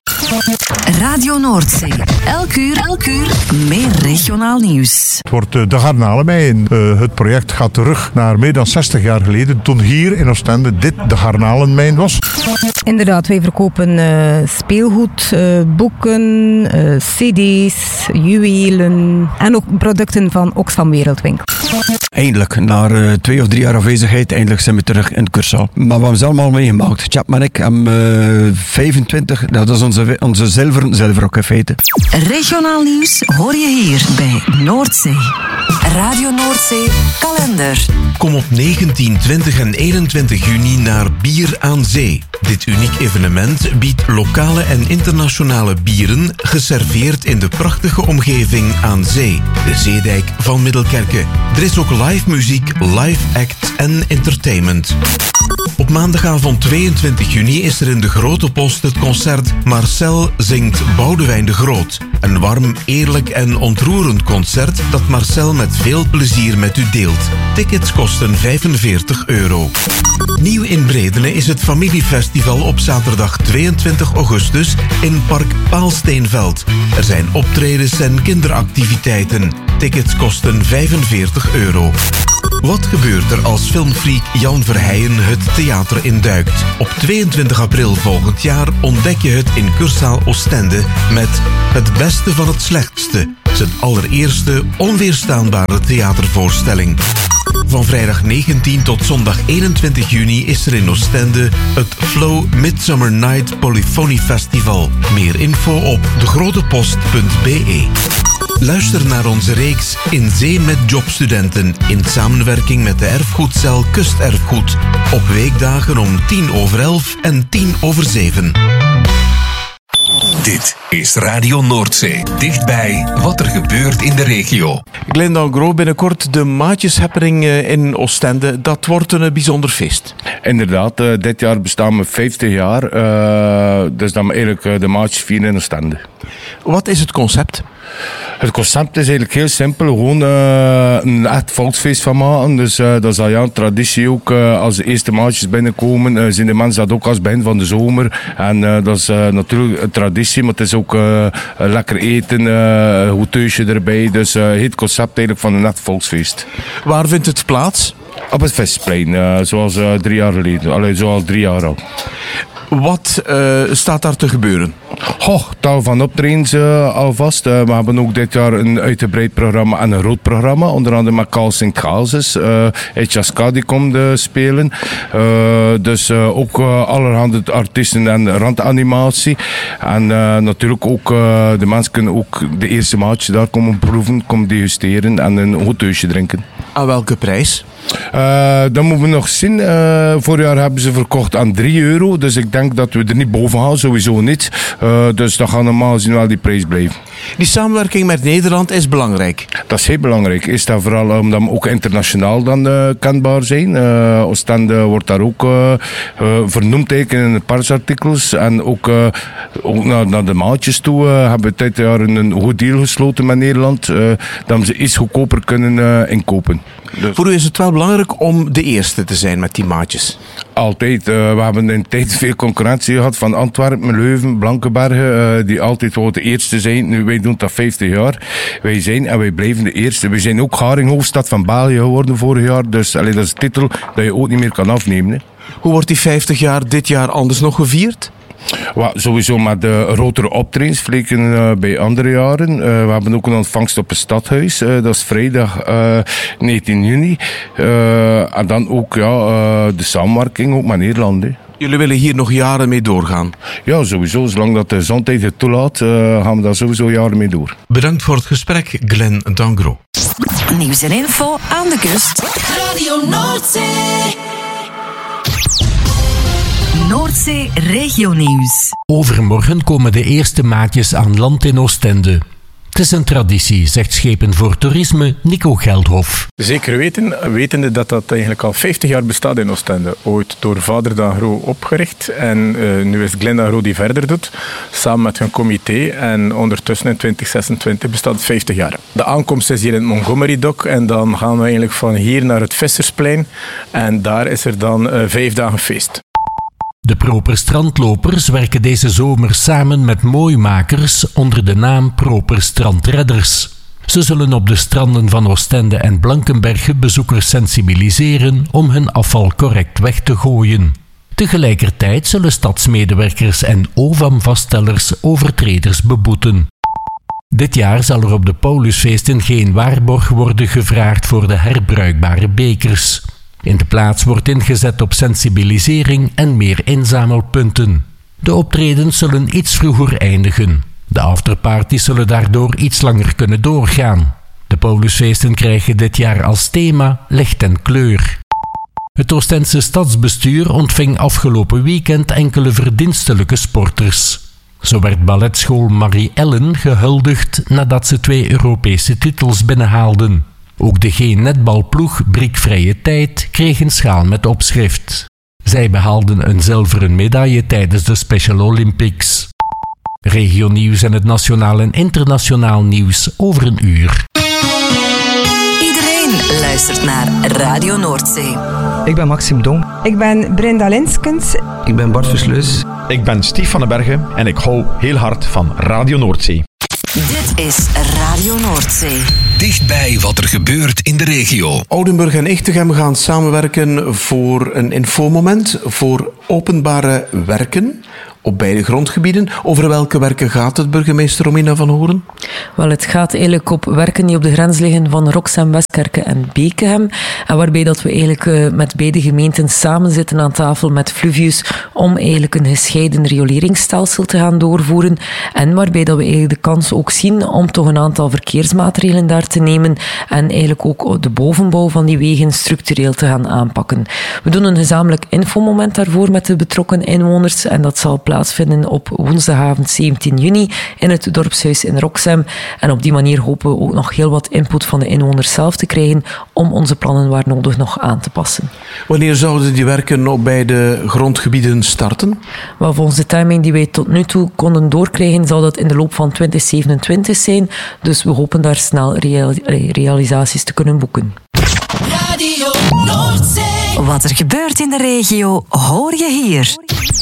Speaker 1: Radio Noordzee. Elk uur, elk uur meer regionaal nieuws.
Speaker 7: Het wordt uh, de Garnalenmijn. Uh, het project gaat terug naar meer dan zestig jaar geleden, toen hier in Oostende dit de Garnalenmijn was.
Speaker 5: Inderdaad, wij verkopen uh, speelgoed, uh, boeken, uh, cd's, juwelen en ook producten van Oxfam Wereldwinkel.
Speaker 20: Eindelijk, na uh, twee of drie jaar afwezigheid, eindelijk zijn we terug in de Cursaal. Maar we hebben ze allemaal meegemaakt. Chapman en ik hebben uh, vijfentwintig, dat is onze, onze zilveren zilverrok in feite.
Speaker 1: Regionaal nieuws hoor je hier bij Noordzee. Radio Noordzee kalender.
Speaker 8: Kom op negentien, twintig en eenentwintig juni naar Bier aan Zee. Dit uniek evenement biedt lokale en internationale bieren geserveerd in de prachtige omgeving aan zee, de Zeedijk van Middelkerke. Er is ook live muziek, live acts en entertainment. Op maandagavond tweeëntwintig juni is er in de Grote Post het concert Marcel zingt Boudewijn de Groot. Een warm, eerlijk en ontroerend concert dat Marcel met veel plezier met u deelt. Tickets kosten vijfenveertig euro. Nieuw in Bredene is het familiefestival op zaterdag tweeëntwintig augustus in Park Paalsteenveld. Er zijn optredens en kinderactiviteiten. Tickets kosten vijfenveertig euro. Wat gebeurt er als filmfreak Jan Verheijen het theater induikt? Op tweeëntwintig april volgend jaar ontdek je het in Cursaal Oostende met Het Beste van het Slechtste. Zijn allereerste onweerstaanbare theatervoorstelling. Van vrijdag negentien tot zondag eenentwintig juni is er in Oostende het Flow Midsummer Night Polyphony Festival. Meer info op degrotepost punt b e. Luister naar onze reeks In Zee met Jobstudenten in samenwerking met de erfgoedcel Kusterfgoed. Op weekdagen om tien over elf en tien over zeven.
Speaker 10: Dit is Radio Noordzee. Dichtbij wat er gebeurt in de regio.
Speaker 9: Glen d'Angro, binnenkort de Maatjeshappening in Oostende. Dat wordt een bijzonder feest.
Speaker 12: Inderdaad, uh, dit jaar bestaan we vijftig jaar. Uh, dus dan eigenlijk uh, de Maatjes vieren in Oostende.
Speaker 9: Wat is het concept?
Speaker 12: Het concept is eigenlijk heel simpel. Gewoon uh, een echt volksfeest van maken. Dus uh, dat is al ja, een traditie ook. Uh, als de eerste maatjes binnenkomen, uh, zien de mensen dat ook als begin van de zomer. En uh, dat is uh, natuurlijk een traditie, maar het is ook uh, lekker eten, uh, een goed thuisje erbij. Dus uh, het concept eigenlijk van een echt volksfeest.
Speaker 9: Waar vindt het plaats?
Speaker 12: Op het Vestplein, uh, zoals uh, drie jaar geleden. Allee, zoals drie jaar al.
Speaker 9: Wat uh, staat daar te gebeuren?
Speaker 12: Goh, tal van optredens uh, alvast. Uh, we hebben ook dit jaar een uitgebreid programma en een rood programma. Onder andere met Carl Sint-Gaalses. Uh, Etjaska die komt uh, spelen. Uh, dus uh, ook uh, allerhande artiesten en randanimatie. En uh, natuurlijk ook uh, de mensen kunnen ook de eerste maatje daar komen proeven, komen degusteren en een goed thuisje drinken.
Speaker 9: Aan welke prijs?
Speaker 12: Uh, dat moeten we nog zien. Uh, vorig jaar hebben ze verkocht aan drie euro. Dus ik denk dat we er niet boven gaan, sowieso niet. Uh, dus dat gaat normaal gezien wel die prijs blijven.
Speaker 9: Die samenwerking met Nederland is belangrijk.
Speaker 12: Dat is heel belangrijk. Is dat vooral omdat we ook internationaal dan uh, kenbaar zijn. Uh, Oostende wordt daar ook uh, uh, vernoemd in de persartikels. En ook, uh, ook naar, naar de maatjes toe uh, hebben we dit jaar een goed deal gesloten met Nederland. Uh, dat we ze iets goedkoper kunnen uh, inkopen.
Speaker 9: Dus. Voor u is het wel belangrijk om de eerste te zijn met die maatjes?
Speaker 12: Altijd. Uh, we hebben in tijd veel concurrentie gehad van Antwerpen, Leuven, Blankenbergen, uh, die altijd wel de eerste zijn. Nu, wij doen dat vijftig jaar. Wij zijn en wij blijven de eerste. We zijn ook Haringhoofdstad van België geworden vorig jaar. Dus allee, dat is een titel dat je ook niet meer kan afnemen. Hè.
Speaker 9: Hoe wordt die vijftig jaar dit jaar anders nog gevierd?
Speaker 12: Well, sowieso met de grotere optredens vergeleken uh, bij andere jaren. Uh, we hebben ook een ontvangst op het stadhuis. Uh, dat is vrijdag uh, negentien juni. Uh, en dan ook ja, uh, de samenwerking ook met Nederland. Hè.
Speaker 9: Jullie willen hier nog jaren mee doorgaan?
Speaker 12: Ja, sowieso. Zolang dat de gezondheid het toelaat, uh, gaan we daar sowieso jaren mee door.
Speaker 8: Bedankt voor het gesprek, Glen d'Angro.
Speaker 1: Nieuws en info aan de kust. Radio Noordzee. Noordzee Regionieuws.
Speaker 2: Overmorgen komen de eerste maatjes aan land in Oostende. Het is een traditie, zegt Schepen voor Toerisme Nico Geldhof.
Speaker 11: Zeker weten, wetende dat dat eigenlijk al vijftig jaar bestaat in Oostende. Ooit door Vader d'Angro opgericht en uh, nu is Glen d'Angro die verder doet, samen met hun comité. En ondertussen in twintig zesentwintig bestaat het vijftig jaar. De aankomst is hier in het Montgomery Dock en dan gaan we eigenlijk van hier naar het Vissersplein. En daar is er dan uh, vijf dagen feest.
Speaker 2: De Proper Strandlopers werken deze zomer samen met mooimakers onder de naam Proper Strandredders. Ze zullen op de stranden van Oostende en Blankenberge bezoekers sensibiliseren om hun afval correct weg te gooien. Tegelijkertijd zullen stadsmedewerkers en O V A M-vaststellers overtreders beboeten. Dit jaar zal er op de Paulusfeesten geen waarborg worden gevraagd voor de herbruikbare bekers. In de plaats wordt ingezet op sensibilisering en meer inzamelpunten. De optredens zullen iets vroeger eindigen. De afterparties zullen daardoor iets langer kunnen doorgaan. De Paulusfeesten krijgen dit jaar als thema licht en kleur. Het Oostense stadsbestuur ontving afgelopen weekend enkele verdienstelijke sporters. Zo werd balletschool Marie Ellen gehuldigd nadat ze twee Europese titels binnenhaalden. Ook de G-netbalploeg Briekvrije Tijd kreeg een schaal met opschrift. Zij behaalden een zilveren medaille tijdens de Special Olympics. Regionieuws en het nationaal en internationaal nieuws over een uur.
Speaker 1: Iedereen luistert naar Radio Noordzee.
Speaker 13: Ik ben Maxime Dong.
Speaker 14: Ik ben Brenda Linskens.
Speaker 15: Ik ben Bart Versluis.
Speaker 16: Ik ben Stief van den Bergen en ik hou heel hard van Radio Noordzee.
Speaker 1: Dit is Radio Noordzee.
Speaker 10: Dichtbij wat er gebeurt in de regio.
Speaker 9: Oudenburg en Echtegem gaan samenwerken voor een infomoment voor openbare werken. op beide grondgebieden. Over welke werken gaat het, burgemeester Romina van Horen?
Speaker 6: Wel, het gaat eigenlijk op werken die op de grens liggen van Roxem, Westkerke en Bekenhem. En waarbij dat we eigenlijk uh, met beide gemeenten samen zitten aan tafel met Fluvius om eigenlijk een gescheiden rioleringsstelsel te gaan doorvoeren. En waarbij dat we eigenlijk de kans ook zien om toch een aantal verkeersmaatregelen daar te nemen en eigenlijk ook de bovenbouw van die wegen structureel te gaan aanpakken. We doen een gezamenlijk infomoment daarvoor met de betrokken inwoners en dat zal plaatsvinden op woensdagavond zeventien juni in het dorpshuis in Roxem. En op die manier hopen we ook nog heel wat input van de inwoners zelf te krijgen om onze plannen waar nodig nog aan te passen.
Speaker 9: Wanneer zouden die werken op beide grondgebieden starten?
Speaker 6: Wel, volgens de timing die wij tot nu toe konden doorkrijgen, zal dat in de loop van twintig zevenentwintig zijn. Dus we hopen daar snel real- realisaties te kunnen boeken.
Speaker 1: Radio Noordzee. Wat er gebeurt in de regio, hoor je hier.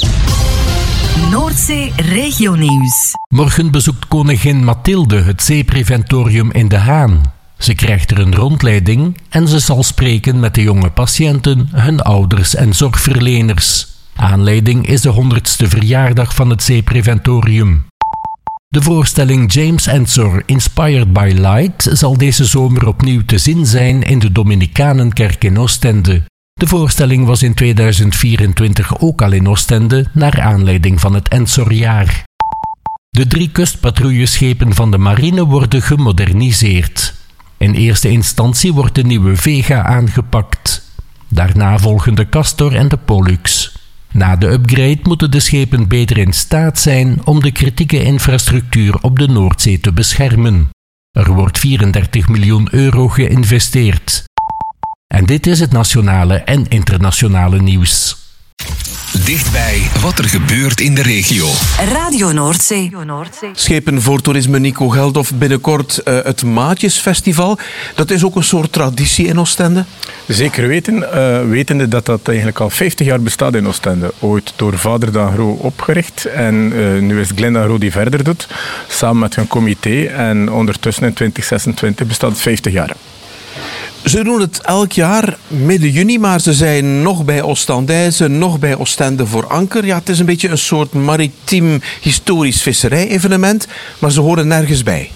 Speaker 1: Noordzee Regionieuws.
Speaker 2: Morgen bezoekt koningin Mathilde het zeepreventorium in De Haan. Ze krijgt er een rondleiding en ze zal spreken met de jonge patiënten, hun ouders en zorgverleners. Aanleiding is de honderdste verjaardag van het zeepreventorium. De voorstelling James Ensor Inspired by Light zal deze zomer opnieuw te zien zijn in de Dominicanenkerk in Oostende. De voorstelling was in tweeduizend vierentwintig ook al in Oostende, naar aanleiding van het Ensorjaar. De drie kustpatrouilleschepen van de marine worden gemoderniseerd. In eerste instantie wordt de nieuwe Vega aangepakt. Daarna volgen de Castor en de Pollux. Na de upgrade moeten de schepen beter in staat zijn om de kritieke infrastructuur op de Noordzee te beschermen. Er wordt vierendertig miljoen euro geïnvesteerd. En dit is het nationale en internationale nieuws.
Speaker 10: Dichtbij wat er gebeurt in de regio.
Speaker 1: Radio Noordzee.
Speaker 9: Schepen voor toerisme Nico Geldof, binnenkort uh, het Maatjesfestival. Dat is ook een soort traditie in Oostende?
Speaker 11: Zeker weten, uh, wetende dat dat eigenlijk al vijftig jaar bestaat in Oostende. Ooit door vader Dagro opgericht en uh, nu is Glenn Dagro die verder doet, samen met een comité. En ondertussen in twintig zesentwintig bestaat het vijftig jaar.
Speaker 9: Ze doen het elk jaar midden juni, maar ze zijn nog bij Oostendijze, nog bij Oostende voor anker. Ja, het is een beetje een soort maritiem historisch visserij-evenement, maar ze horen nergens bij.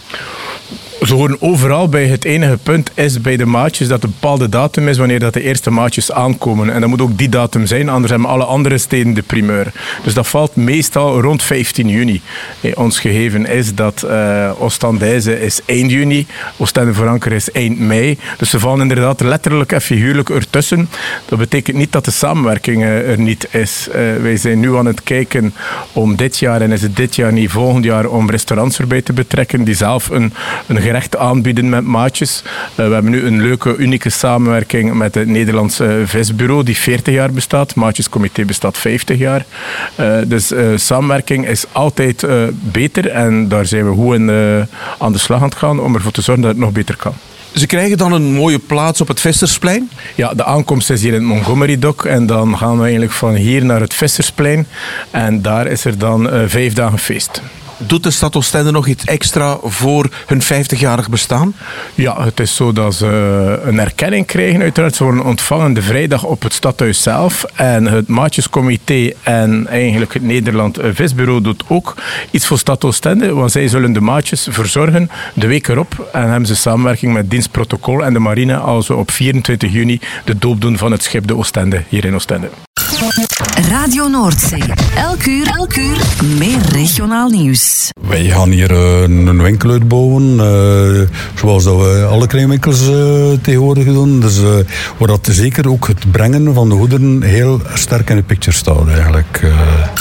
Speaker 11: Ze horen overal bij. Het enige punt is bij de maatjes dat een bepaalde datum is wanneer dat de eerste maatjes aankomen. En dat moet ook die datum zijn, anders hebben alle andere steden de primeur. Dus dat valt meestal rond vijftien juni. Hey, ons gegeven is dat uh, Oostendijze is eind juni, Oostende voor anker is eind mei. Dus ze vallen inderdaad letterlijk en figuurlijk ertussen. Dat betekent niet dat de samenwerking uh, er niet is. Uh, wij zijn nu aan het kijken om dit jaar, en is het dit jaar niet, volgend jaar, om restaurants erbij te betrekken die zelf een, een gerecht aanbieden met maatjes. Uh, we hebben nu een leuke, unieke samenwerking met het Nederlandse Visbureau die veertig jaar bestaat. Maatjescomité bestaat vijftig jaar. Uh, dus uh, samenwerking is altijd uh, beter en daar zijn we goed in, uh, aan de slag aan het gaan om ervoor te zorgen dat het nog beter kan.
Speaker 9: Ze krijgen dan een mooie plaats op het Vissersplein?
Speaker 11: Ja, de aankomst is hier in het Montgomery Dock en dan gaan we eigenlijk van hier naar het Vissersplein en daar is er dan uh, vijf dagen feest.
Speaker 9: Doet de stad Oostende nog iets extra voor hun vijftigjarig bestaan?
Speaker 11: Ja, het is zo dat ze een erkenning krijgen. Uiteraard, ze worden ontvangen de vrijdag op het stadhuis zelf. En het Maatjescomité en eigenlijk het Nederland Visbureau doet ook iets voor stad Oostende. Want zij zullen de maatjes verzorgen de week erop. En hebben ze samenwerking met dienstprotocol en de marine als we op vierentwintig juni de doop doen van het schip de Oostende hier in Oostende.
Speaker 1: Radio Noordzee. Elk uur, elk uur meer regionaal nieuws.
Speaker 13: Wij gaan hier uh, een winkel uitbouwen, uh, zoals dat we alle kleinwinkels uh, tegenwoordig doen. Dus uh, waar dat zeker ook het brengen van de goederen heel sterk in de picture staat eigenlijk. Uh.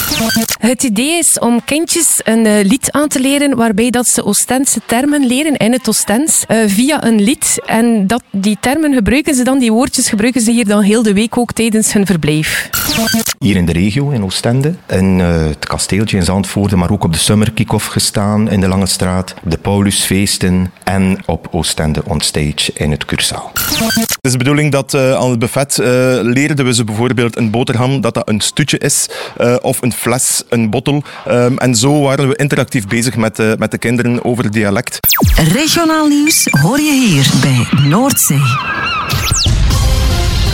Speaker 15: Het idee is om kindjes een uh, lied aan te leren waarbij dat ze Oostendse termen leren in het Oostends uh, via een lied. En dat, die termen gebruiken ze dan, die woordjes gebruiken ze hier dan heel de week ook tijdens hun verblijf.
Speaker 17: Hier in de regio, in Oostende, in uh, het kasteeltje in Zandvoorde, maar ook op de Summer Kick-Off gestaan in de Lange Straat, op de Paulusfeesten en op Oostende on Stage in het Cursaal.
Speaker 18: Het is de bedoeling dat uh, aan het buffet uh, leerden we ze bijvoorbeeld een boterham, dat dat een stoetje is, uh, of een fles, een bottel. Um, en zo waren we interactief bezig met, uh, met de kinderen over het dialect.
Speaker 1: Regionaal nieuws hoor je hier bij Noordzee.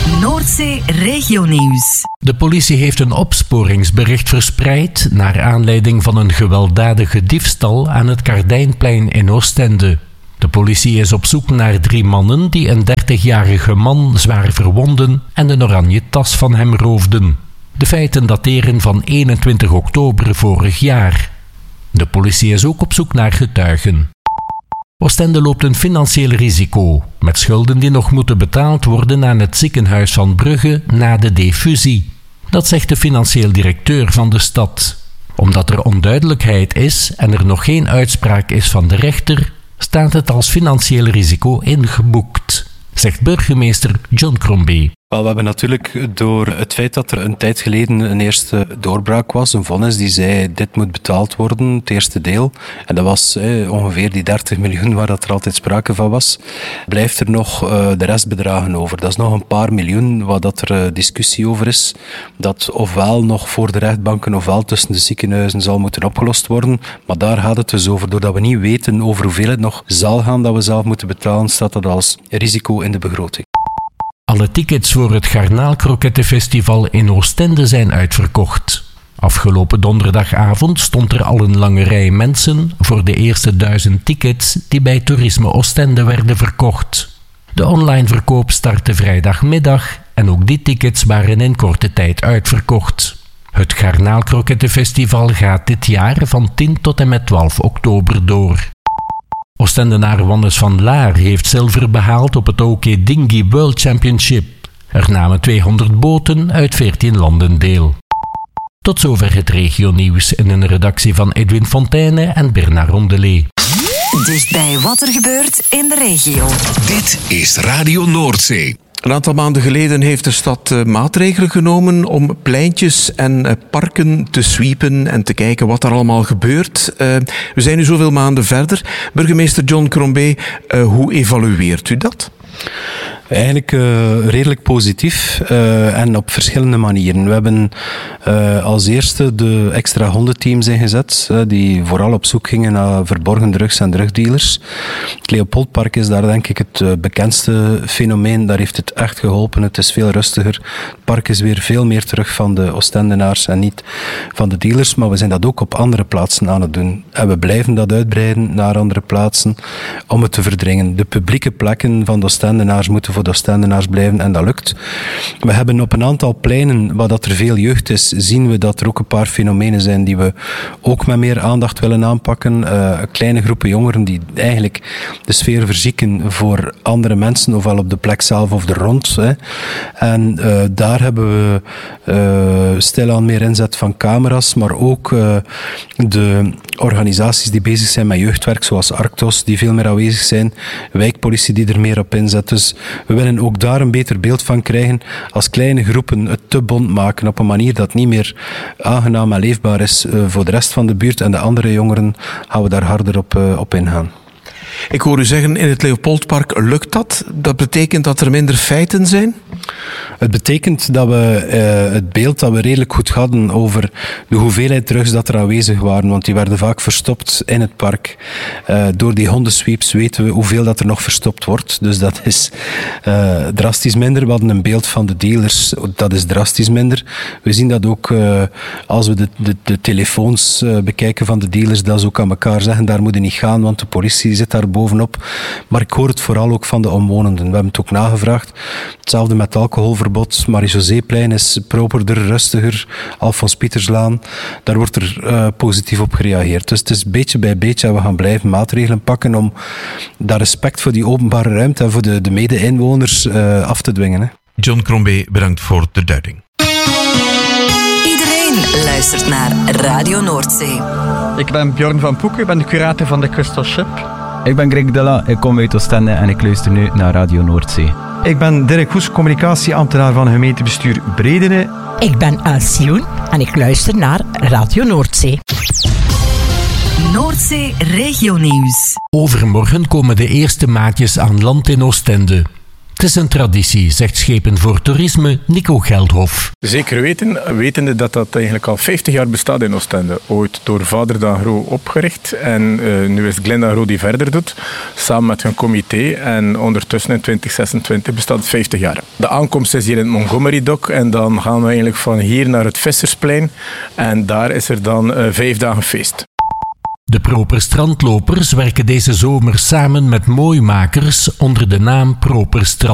Speaker 1: Noordzee Regionieuws.
Speaker 2: De politie heeft een opsporingsbericht verspreid naar aanleiding van een gewelddadige diefstal aan het Kardijnplein in Oostende. De politie is op zoek naar drie mannen die een dertigjarige man zwaar verwonden en een oranje tas van hem roofden. De feiten dateren van eenentwintig oktober vorig jaar. De politie is ook op zoek naar getuigen. Oostende loopt een financieel risico, met schulden die nog moeten betaald worden aan het ziekenhuis van Brugge na de defusie. Dat zegt de financieel directeur van de stad. Omdat er onduidelijkheid is en er nog geen uitspraak is van de rechter, staat het als financieel risico ingeboekt, zegt burgemeester John Crombie.
Speaker 3: Wel, we hebben natuurlijk door het feit dat er een tijd geleden een eerste doorbraak was, een vonnis die zei dit moet betaald worden, het eerste deel. En dat was eh, ongeveer die dertig miljoen waar dat er altijd sprake van was. Blijft er nog uh, de restbedragen over. Dat is nog een paar miljoen waar dat er uh, discussie over is. Dat ofwel nog voor de rechtbanken ofwel tussen de ziekenhuizen zal moeten opgelost worden. Maar daar gaat het dus over. Doordat we niet weten over hoeveel het nog zal gaan dat we zelf moeten betalen, staat dat als risico in de begroting.
Speaker 2: Alle tickets voor het Garnaalkrokettenfestival in Oostende zijn uitverkocht. Afgelopen donderdagavond stond er al een lange rij mensen voor de eerste duizend tickets die bij Toerisme Oostende werden verkocht. De online verkoop startte vrijdagmiddag en ook die tickets waren in korte tijd uitverkocht. Het Garnaalkrokettenfestival gaat dit jaar van tien tot en met twaalf oktober door. Oostendenaar Wannes van Laar heeft zilver behaald op het O K Dinghy World Championship. Er namen tweehonderd boten uit veertien landen deel. Tot zover het regionieuws in een redactie van Edwin Fontaine en Bernard Rondelet.
Speaker 1: Dichtbij wat er gebeurt in de regio.
Speaker 10: Dit is Radio Noordzee.
Speaker 9: Een aantal maanden geleden heeft de stad uh, maatregelen genomen om pleintjes en uh, parken te sweepen en te kijken wat er allemaal gebeurt. Uh, we zijn nu zoveel maanden verder. Burgemeester John Crombie, uh, hoe evalueert u dat?
Speaker 3: Eigenlijk uh, redelijk positief uh, en op verschillende manieren. We hebben uh, als eerste de extra hondenteams ingezet, uh, die vooral op zoek gingen naar verborgen drugs en drugdealers. Het Leopoldpark is daar denk ik het uh, bekendste fenomeen. Daar heeft het echt geholpen. Het is veel rustiger. Het park is weer veel meer terug van de Oostendenaars en niet van de dealers. Maar we zijn dat ook op andere plaatsen aan het doen. En we blijven dat uitbreiden naar andere plaatsen om het te verdringen. De publieke plekken van de Oostendenaars moeten voor de Oostendenaars blijven en dat lukt. We hebben op een aantal pleinen waar dat er veel jeugd is, zien we dat er ook een paar fenomenen zijn die we ook met meer aandacht willen aanpakken. Uh, kleine groepen jongeren die eigenlijk de sfeer verzieken voor andere mensen, ofwel op de plek zelf of er rond. Hè. En uh, daar hebben we uh, stilaan meer inzet van camera's, maar ook uh, de organisaties die bezig zijn met jeugdwerk, zoals Arctos, die veel meer aanwezig zijn, wijkpolitie die er meer op inzet. Dus we willen ook daar een beter beeld van krijgen als kleine groepen het te bond maken op een manier dat niet meer aangenaam en leefbaar is uh, voor de rest van de buurt. En de andere jongeren gaan we daar harder op, uh, op ingaan.
Speaker 9: Ik hoor u zeggen, in het Leopoldpark lukt dat. Dat betekent dat er minder feiten zijn?
Speaker 3: Het betekent dat we uh, het beeld dat we redelijk goed hadden over de hoeveelheid drugs dat er aanwezig waren, want die werden vaak verstopt in het park. Uh, door die hondensweeps weten we hoeveel dat er nog verstopt wordt. Dus dat is uh, drastisch minder. We hadden een beeld van de dealers, dat is drastisch minder. We zien dat ook uh, als we de, de, de telefoons uh, bekijken van de dealers, dat ze ook aan elkaar zeggen, daar moet je niet gaan, want de politie zit daar bovenop. Maar ik hoor het vooral ook van de omwonenden. We hebben het ook nagevraagd. Hetzelfde met alcoholverbod. Marie-Joséplein is properder, rustiger. Alfons Pieterslaan. Daar wordt er uh, positief op gereageerd. Dus het is beetje bij beetje en we gaan blijven maatregelen pakken om dat respect voor die openbare ruimte en voor de, de mede-inwoners uh, af te dwingen. Hè.
Speaker 8: John Crombie, bedankt voor de duiding.
Speaker 1: Iedereen luistert naar Radio Noordzee.
Speaker 19: Ik ben Bjorn van Poeken, ik ben de curator van de Crystal Ship.
Speaker 21: Ik ben Greg Della, ik kom uit Oostende en ik luister nu naar Radio Noordzee.
Speaker 27: Ik ben Dirk Hoes, communicatieambtenaar van gemeentebestuur Bredene.
Speaker 22: Ik ben Alcioen en ik luister naar Radio Noordzee.
Speaker 1: Noordzee Regionieuws.
Speaker 2: Overmorgen komen de eerste maatjes aan land in Oostende. Het is een traditie, zegt Schepen voor Toerisme Nico Geldhof.
Speaker 11: Zeker weten, wetende dat dat eigenlijk al vijftig jaar bestaat in Oostende. Ooit door Vader d'Angro opgericht en uh, nu is Glen d'Angro die verder doet, samen met hun comité. En ondertussen in twintig zesentwintig bestaat het vijftig jaar. De aankomst is hier in het Montgomery Dock en dan gaan we eigenlijk van hier naar het Vissersplein en daar is er dan uh, vijf dagen feest.
Speaker 2: De Proper Strandlopers werken deze zomer samen met mooimakers onder de naam Proper Strand.